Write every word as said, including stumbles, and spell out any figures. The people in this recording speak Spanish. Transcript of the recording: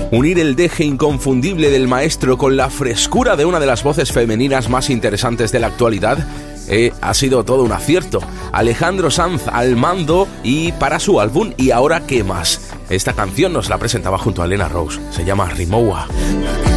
Unir el deje inconfundible del maestro con la frescura de una de las voces femeninas más interesantes de la actualidad eh, ha sido todo un acierto. Alejandro Sanz al mando y para su álbum ¿Y ahora qué más? Esta canción nos la presentaba junto a Elena Rose, se llama Rimowa.